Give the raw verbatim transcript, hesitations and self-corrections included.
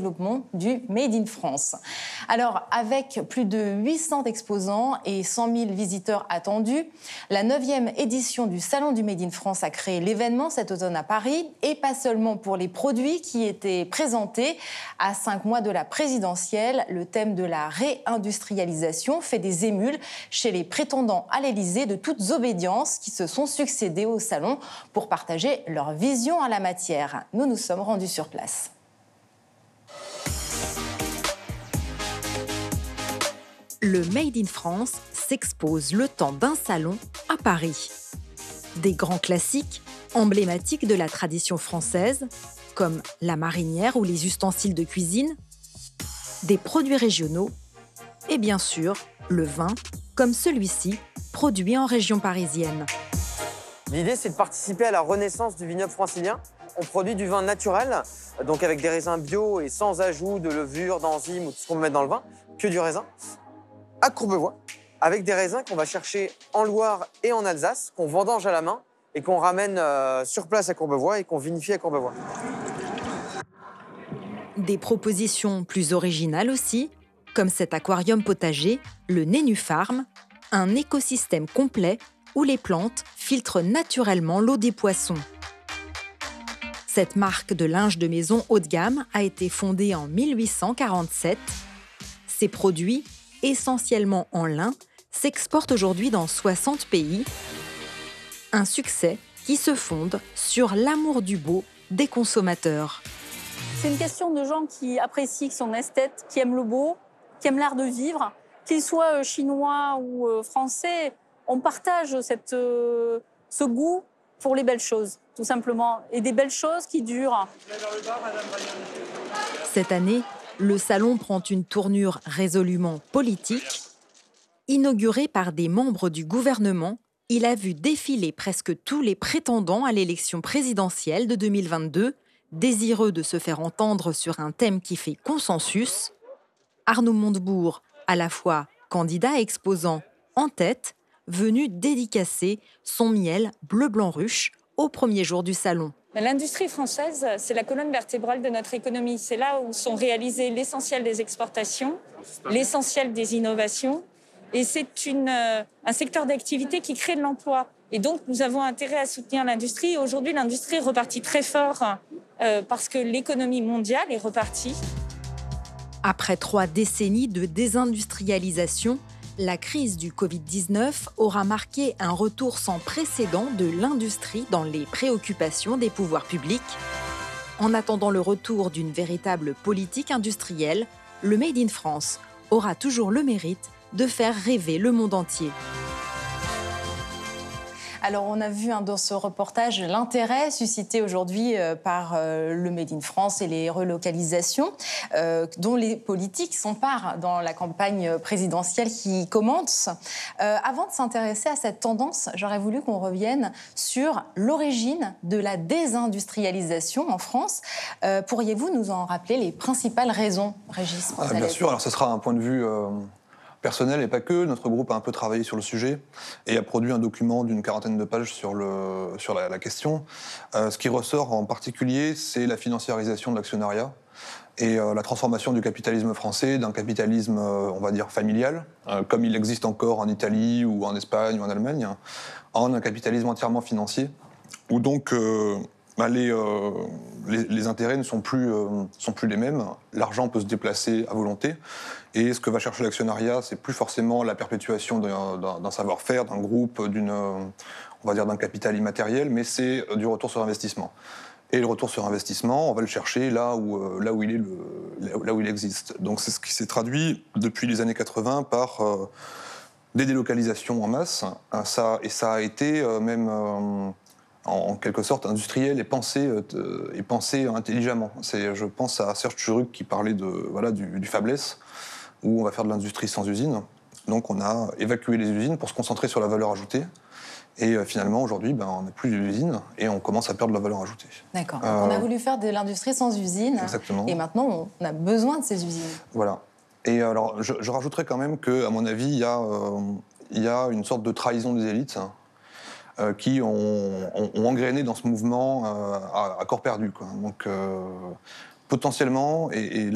développement du Made in France. Alors, avec plus de huit cents exposants et cent mille visiteurs attendus, la neuvième édition du Salon du Made in France a créé l'événement cet automne à Paris, et pas seulement pour les produits qui étaient présentés. À cinq mois de la présidentielle, le thème de la réindustrialisation fait des émules chez les prétendants à l'Élysée de toutes obédiences qui se sont succédés au salon pour partager leur vision à la matière. Nous nous sommes rendus sur place. Le Made in France s'expose le temps d'un salon à Paris. Des grands classiques, emblématiques de la tradition française, comme la marinière ou les ustensiles de cuisine, des produits régionaux et bien sûr le vin, comme celui-ci, produit en région parisienne. L'idée, c'est de participer à la renaissance du vignoble francilien. On produit du vin naturel, donc avec des raisins bio et sans ajout de levure, d'enzymes ou tout ce qu'on peut mettre dans le vin, que du raisin, à Courbevoie, avec des raisins qu'on va chercher en Loire et en Alsace, qu'on vendange à la main et qu'on ramène euh, sur place à Courbevoie et qu'on vinifie à Courbevoie. Des propositions plus originales aussi, comme cet aquarium potager, le Nénufarm, un écosystème complet où les plantes filtrent naturellement l'eau des poissons. Cette marque de linge de maison haut de gamme a été fondée en mille huit cent quarante-sept. Ses produits, essentiellement en lin, s'exportent aujourd'hui dans soixante pays. Un succès qui se fonde sur l'amour du beau des consommateurs. C'est une question de gens qui apprécient, qui sont esthètes, qui aiment le beau, qui aiment l'art de vivre. Qu'ils soient chinois ou français, on partage cette, euh, ce goût pour les belles choses, tout simplement. Et des belles choses qui durent. Cette année, le salon prend une tournure résolument politique. Inauguré par des membres du gouvernement, il a vu défiler presque tous les prétendants à l'élection présidentielle de deux mille vingt-deux, désireux de se faire entendre sur un thème qui fait consensus. Arnaud Montebourg, à la fois candidat et exposant en tête, venu dédicacer son miel bleu-blanc-ruche au premier jour du salon. L'industrie française, c'est la colonne vertébrale de notre économie. C'est là où sont réalisées l'essentiel des exportations, l'essentiel des innovations. Et c'est une, euh, un secteur d'activité qui crée de l'emploi. Et donc, nous avons intérêt à soutenir l'industrie. Et aujourd'hui, l'industrie est repartie très fort euh, parce que l'économie mondiale est repartie. Après trois décennies de désindustrialisation, la crise du covid dix-neuf aura marqué un retour sans précédent de l'industrie dans les préoccupations des pouvoirs publics. En attendant le retour d'une véritable politique industrielle, le Made in France aura toujours le mérite de faire rêver le monde entier. Alors, on a vu hein, dans ce reportage l'intérêt suscité aujourd'hui euh, par euh, le Made in France et les relocalisations euh, dont les politiques s'emparent dans la campagne présidentielle qui commence. Euh, avant de s'intéresser à cette tendance, j'aurais voulu qu'on revienne sur l'origine de la désindustrialisation en France. Euh, pourriez-vous nous en rappeler les principales raisons, Régis? Ah, bien sûr, alors ce sera un point de vue... Euh... personnel et pas que. Notre groupe a un peu travaillé sur le sujet et a produit un document d'une quarantaine de pages sur, le, sur la, la question. Euh, ce qui ressort en particulier, c'est la financiarisation de l'actionnariat et euh, la transformation du capitalisme français d'un capitalisme, euh, on va dire, familial, euh, comme il existe encore en Italie ou en Espagne ou en Allemagne, en un capitalisme entièrement financier, où donc... Euh, Bah, les, euh, les, les intérêts ne sont plus, euh, sont plus les mêmes. L'argent peut se déplacer à volonté. Et ce que va chercher l'actionnariat, c'est plus forcément la perpétuation d'un, d'un, d'un savoir-faire, d'un groupe, d'une, on va dire d'un capital immatériel, mais c'est du retour sur investissement. Et le retour sur investissement, on va le chercher là où, euh, là où, il, est le, là où il existe. Donc c'est ce qui s'est traduit depuis les années quatre-vingts par euh, des délocalisations en masse. Ça, et ça a été euh, même... Euh, en quelque sorte industriel et pensé, euh, et pensé intelligemment. C'est, je pense à Serge Tchuruk qui parlait de, voilà, du, du fabless, où on va faire de l'industrie sans usine. Donc on a évacué les usines pour se concentrer sur la valeur ajoutée. Et euh, finalement, aujourd'hui, ben, on n'a plus d'usines et on commence à perdre la valeur ajoutée. D'accord. Euh, on a voulu faire de l'industrie sans usine. Exactement. Et maintenant, on a besoin de ces usines. Voilà. Et alors, je, je rajouterais quand même qu'à mon avis, il y, euh, il y a une sorte de trahison des élites euh, qui ont, ont, ont engrainé dans ce mouvement euh, à, à corps perdu, quoi. Donc, euh, potentiellement, et, et